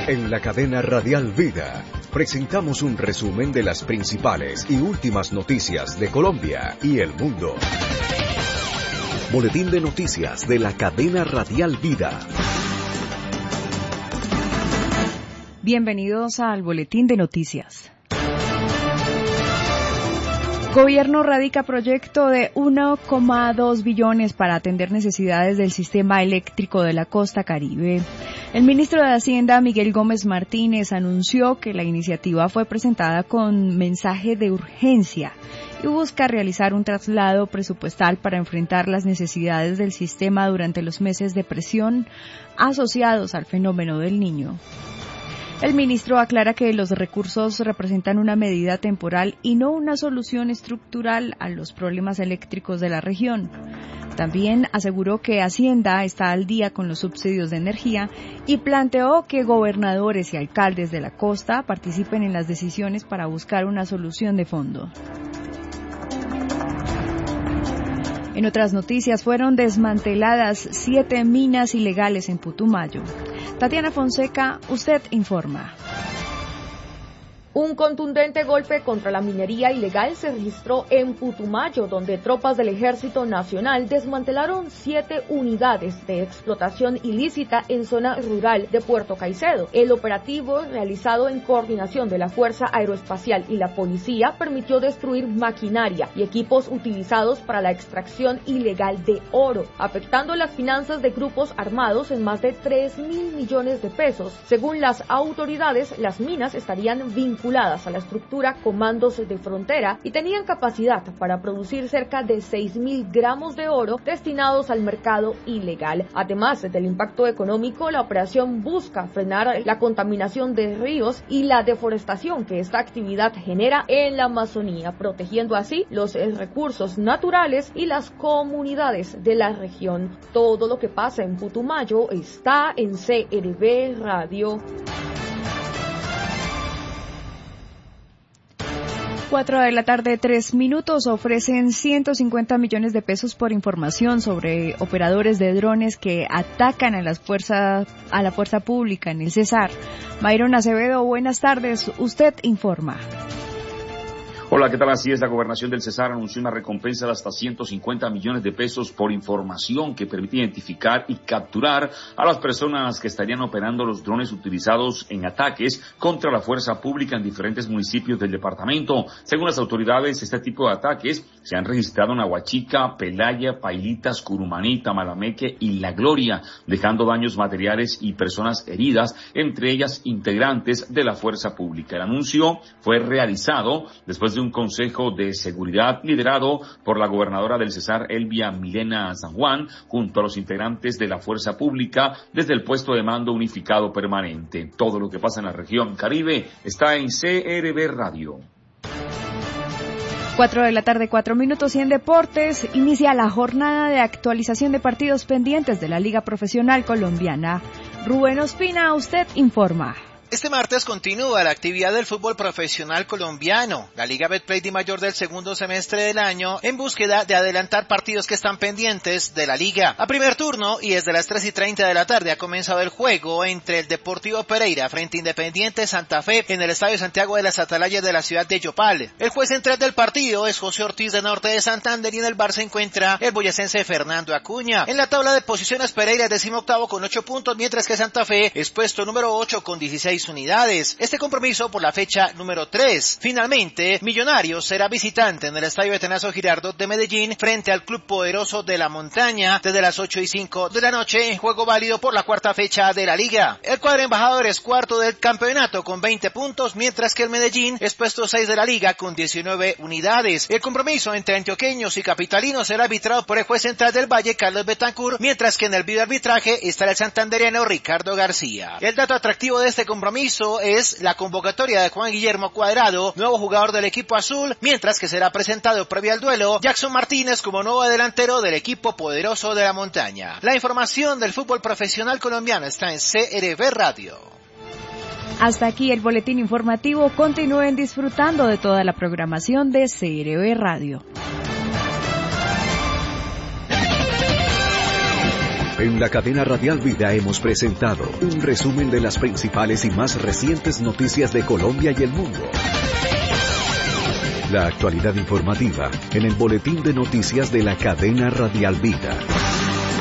En la cadena Radial Vida presentamos un resumen de las principales y últimas noticias de Colombia y el mundo. Boletín de noticias de la cadena Radial Vida. Bienvenidos al Boletín de Noticias. Gobierno radica proyecto de 1,2 billones para atender necesidades del sistema eléctrico de la costa Caribe. El ministro de Hacienda, Miguel Gómez Martínez, anunció que la iniciativa fue presentada con mensaje de urgencia y busca realizar un traslado presupuestal para enfrentar las necesidades del sistema durante los meses de presión asociados al fenómeno del Niño. El ministro aclara que los recursos representan una medida temporal y no una solución estructural a los problemas eléctricos de la región. También aseguró que Hacienda está al día con los subsidios de energía y planteó que gobernadores y alcaldes de la costa participen en las decisiones para buscar una solución de fondo. En otras noticias, fueron desmanteladas 7 minas ilegales en Putumayo. Tatiana Fonseca, usted informa. Un contundente golpe contra la minería ilegal se registró en Putumayo, donde tropas del Ejército Nacional desmantelaron 7 unidades de explotación ilícita en zona rural de Puerto Caicedo. El operativo, realizado en coordinación de la Fuerza Aeroespacial y la Policía, permitió destruir maquinaria y equipos utilizados para la extracción ilegal de oro, afectando las finanzas de grupos armados en más de 3.000 millones de pesos. Según las autoridades, las minas estarían vinculadas a la estructura Comandos de Frontera y tenían capacidad para producir cerca de 6.000 gramos de oro destinados al mercado ilegal. Además del impacto económico, la operación busca frenar la contaminación de ríos y la deforestación que esta actividad genera en la Amazonía, protegiendo así los recursos naturales y las comunidades de la región. Todo lo que pasa en Putumayo está en CRB Radio. 4 de la tarde, 3 minutos, ofrecen 150 millones de pesos por información sobre operadores de drones que atacan a la fuerza pública en el Cesar. Mayron Acevedo, buenas tardes, usted informa. Hola, ¿qué tal? Así es, la Gobernación del Cesar anunció una recompensa de hasta 150 millones de pesos por información que permite identificar y capturar a las personas que estarían operando los drones utilizados en ataques contra la fuerza pública en diferentes municipios del departamento. Según las autoridades, este tipo de ataques se han registrado en Aguachica, Pelaya, Pailitas, Curumaní, Tamalameque y La Gloria, dejando daños materiales y personas heridas, entre ellas integrantes de la fuerza pública. El anuncio fue realizado después de un consejo de seguridad liderado por la gobernadora del Cesar, Elvia Milena San Juan, junto a los integrantes de la fuerza pública desde el puesto de mando unificado permanente. Todo lo que pasa en la región Caribe está en CRB Radio. 4 de la tarde, 4 minutos, y en deportes inicia la jornada de actualización de partidos pendientes de la Liga Profesional Colombiana. Rubén Ospina, usted informa. Este martes continúa la actividad del fútbol profesional colombiano. La Liga Betplay Di Mayor del segundo semestre del año en búsqueda de adelantar partidos que están pendientes de la liga. A primer turno y desde las 3:30 de la tarde ha comenzado el juego entre el Deportivo Pereira frente a Independiente Santa Fe en el Estadio Santiago de las Atalayas de la ciudad de Yopal. El juez central del partido es José Ortiz de Norte de Santander y en el bar se encuentra el boyacense Fernando Acuña. En la tabla de posiciones, Pereira es 18º con 8 puntos, mientras que Santa Fe es puesto número 8 con 16 unidades. Este compromiso por la fecha número 3. Finalmente, Millonarios será visitante en el Estadio Atanasio Girardot de Medellín frente al Club Poderoso de la Montaña desde las 8:05 de la noche, juego válido por la cuarta fecha de la liga. El cuadro embajador es cuarto del campeonato con 20 puntos, mientras que el Medellín es puesto 6 de la liga con 19 unidades. El compromiso entre antioqueños y capitalinos será arbitrado por el juez central del Valle, Carlos Betancourt, mientras que en el videoarbitraje estará el santandereano Ricardo García. El dato atractivo de este compromiso es la convocatoria de Juan Guillermo Cuadrado, nuevo jugador del equipo azul, mientras que será presentado previo al duelo Jackson Martínez como nuevo delantero del equipo Poderoso de la Montaña. La información del fútbol profesional colombiano está en CRB Radio. Hasta aquí el boletín informativo. Continúen disfrutando de toda la programación de CRB Radio. En la cadena Radial Vida hemos presentado un resumen de las principales y más recientes noticias de Colombia y el mundo. La actualidad informativa en el boletín de noticias de la cadena Radial Vida.